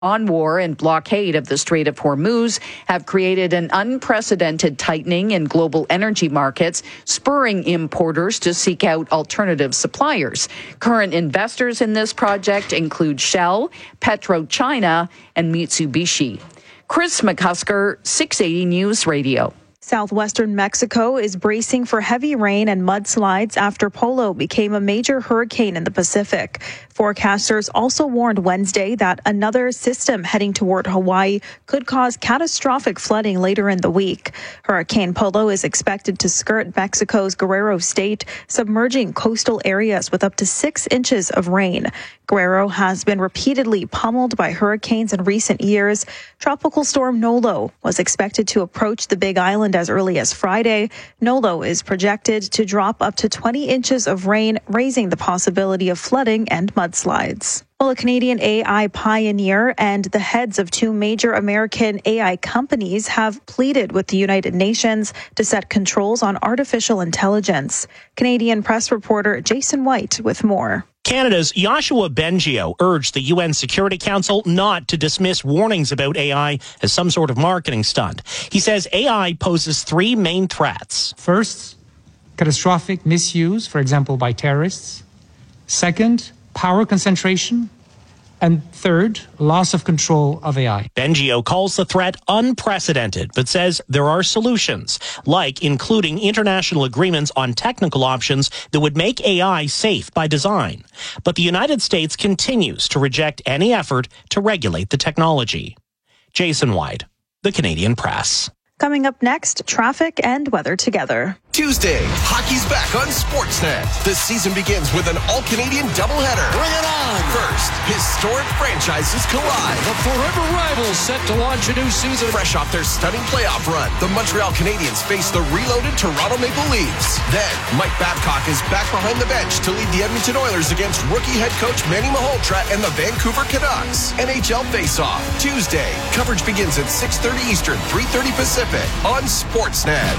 On war and blockade of the Strait of Hormuz have created an unprecedented tightening in global energy markets, spurring importers to seek out alternative suppliers. Current investors in this project include Shell, PetroChina, and Mitsubishi. Chris McCusker, 680 News Radio. Southwestern Mexico is bracing for heavy rain and mudslides after Polo became a major hurricane in the Pacific. Forecasters also warned Wednesday that another system heading toward Hawaii could cause catastrophic flooding later in the week. Hurricane Polo is expected to skirt Mexico's Guerrero state, submerging coastal areas with up to 6 inches of rain. Guerrero has been repeatedly pummeled by hurricanes in recent years. Tropical storm Nolo was expected to approach the Big Island as early as Friday. Nolo is projected to drop up to 20 inches of rain, raising the possibility of flooding and mudslides. Well, a Canadian AI pioneer and the heads of 2 major American AI companies have pleaded with the United Nations to set controls on artificial intelligence. Canadian press reporter Jason White with more. Canada's Yoshua Bengio urged the UN Security Council not to dismiss warnings about AI as some sort of marketing stunt. He says AI poses 3 main threats. First, catastrophic misuse, for example, by terrorists. Second, power concentration. And third, loss of control of AI. Bengio calls the threat unprecedented, but says there are solutions, like including international agreements on technical options that would make AI safe by design. But the United States continues to reject any effort to regulate the technology. Jason White, The Canadian Press. Coming up next, traffic and weather together. Tuesday, hockey's back on Sportsnet. The season begins with an all-Canadian doubleheader. Bring it on! First, historic franchises collide. The forever rivals set to launch a new season. Fresh off their stunning playoff run, the Montreal Canadiens face the reloaded Toronto Maple Leafs. Then, Mike Babcock is back behind the bench to lead the Edmonton Oilers against rookie head coach Manny Malhotra and the Vancouver Canucks. NHL Face-Off, Tuesday. Coverage begins at 6:30 Eastern, 3:30 Pacific on Sportsnet.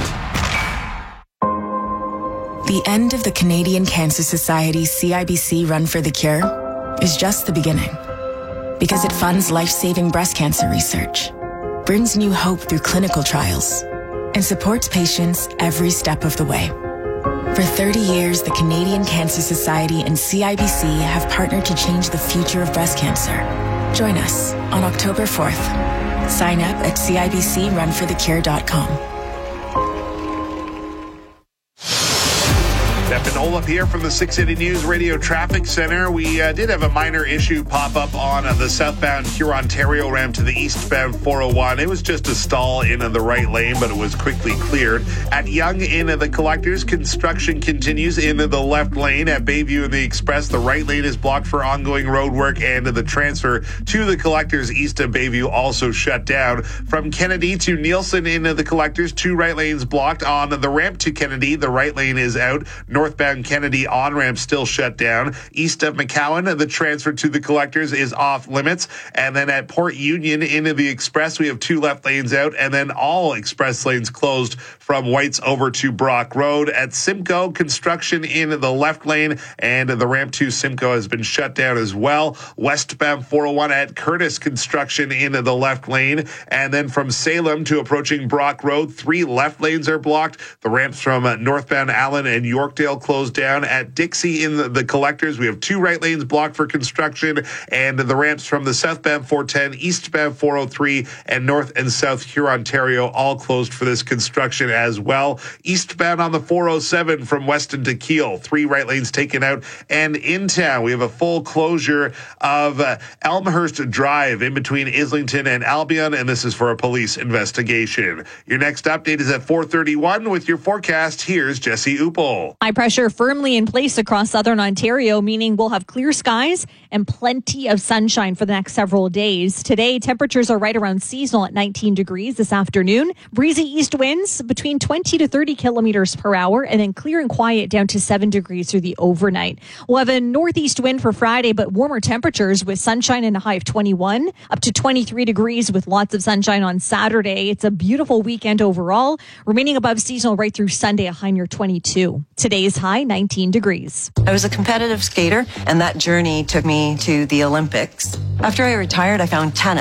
The end of the Canadian Cancer Society CIBC Run for the Cure is just the beginning, because it funds life-saving breast cancer research, brings new hope through clinical trials, and supports patients every step of the way. For 30 years, the Canadian Cancer Society and CIBC have partnered to change the future of breast cancer. Join us on October 4th. Sign up at cibcrunforthecure.com. Stefan Olaf here from the 680 News Radio Traffic Center. We did have a minor issue pop up on the southbound Hurontario ramp to the eastbound 401. It was just a stall in the right lane, but it was quickly cleared. At Yonge in the Collectors, construction continues in the left lane. At Bayview and the Express, the right lane is blocked for ongoing road work, and the transfer to the Collectors east of Bayview also shut down. From Kennedy to Nielsen in the Collectors, 2 right lanes blocked. On the ramp to Kennedy, the right lane is out. Northbound Kennedy on-ramp still shut down. East of McCowan, the transfer to the Collectors is off limits. And then at Port Union into the Express, we have 2 left lanes out, and then all express lanes closed from White's over to Brock Road. At Simcoe, construction in the left lane, and the ramp to Simcoe has been shut down as well. Westbound 401 at Curtis, construction in the left lane. And then from Salem to approaching Brock Road, 3 left lanes are blocked. The ramps from northbound Allen and Yorkdale closed down. At Dixie in the Collectors, we have 2 right lanes blocked for construction, and the ramps from the southbound 410, eastbound 403, and north and south Hurontario all closed for this construction as well. Eastbound on the 407 from Weston to Kiel, 3 right lanes taken out. And in town, we have a full closure of Elmhurst Drive in between Islington and Albion, and this is for a police investigation. Your next update is at 4:31 with your forecast. Here's Jesse Upel. High pressure firmly in place across southern Ontario, meaning we'll have clear skies and plenty of sunshine for the next several days. Today, temperatures are right around seasonal at 19 degrees this afternoon. Breezy east winds between 20 to 30 kilometers per hour, and then clear and quiet down to 7 degrees through the overnight. We'll have a northeast wind for Friday, but warmer temperatures with sunshine and a high of 21, up to 23 degrees with lots of sunshine on Saturday. It's a beautiful weekend overall, remaining above seasonal right through Sunday, a high near 22. Today's high high 19 degrees. I was a competitive skater, and that journey took me to the Olympics. After I retired, I found tennis.